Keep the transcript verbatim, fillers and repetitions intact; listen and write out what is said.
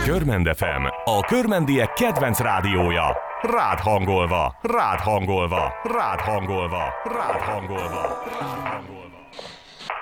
Körmend ef em, a körmendiek kedvenc rádiója. Rád hangolva, rád hangolva, rád hangolva, rád hangolva, rád hangolva.